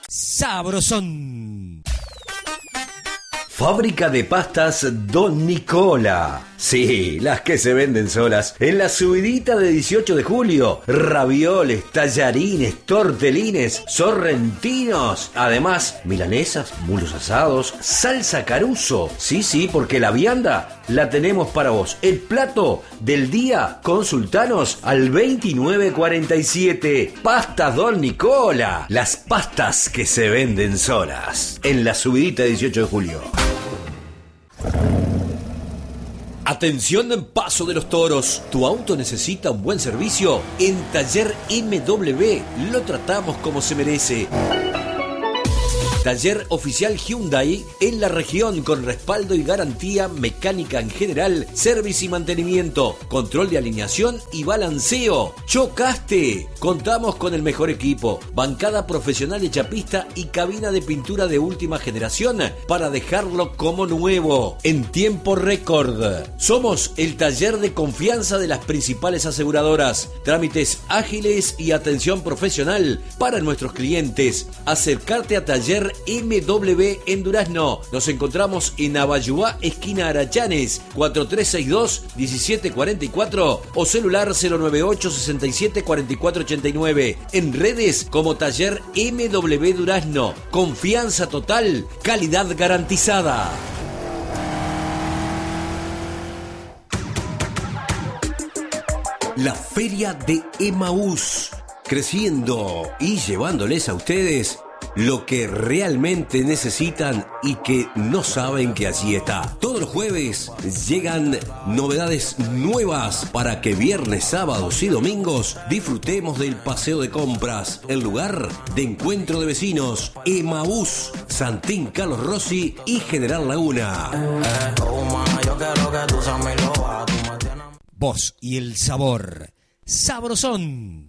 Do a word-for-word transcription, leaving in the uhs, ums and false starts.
Sabrosón. Fábrica de pastas Don Nicola. Sí, las que se venden solas. En la subidita de dieciocho de julio. Ravioles, tallarines, tortelines, sorrentinos. Además, milanesas, mulos asados, salsa caruso. Sí, sí, porque la vianda la tenemos para vos. El plato del día, consultanos al veintinueve cuarenta y siete. Pastas Don Nicola. Las pastas que se venden solas. En la subidita de dieciocho de julio. Atención en Paso de los Toros. ¿Tu auto necesita un buen servicio? En Taller M W lo tratamos como se merece. Taller oficial Hyundai en la región con respaldo y garantía mecánica en general, servicio y mantenimiento, control de alineación y balanceo. ¿Chocaste? Contamos con el mejor equipo, bancada profesional de chapista y cabina de pintura de última generación para dejarlo como nuevo, en tiempo récord. Somos el taller de confianza de las principales aseguradoras. Trámites ágiles y atención profesional para nuestros clientes. Acercarte a Taller M W en Durazno. Nos encontramos en Abayuá, esquina Arachanes, cuatro tres seis dos, diecisiete cuarenta y cuatro o celular cero nueve ocho, sesenta y siete, cuarenta y cuatro ochenta y nueve. En redes como Taller M W Durazno. Confianza total, calidad garantizada. La Feria de Emaús, creciendo y llevándoles a ustedes lo que realmente necesitan y que no saben que allí está. Todos los jueves llegan novedades nuevas para que viernes, sábados y domingos disfrutemos del paseo de compras, el lugar de encuentro de vecinos, Emaús, Santín Carlos Rossi y General Laguna. Voz y el sabor. Sabrosón.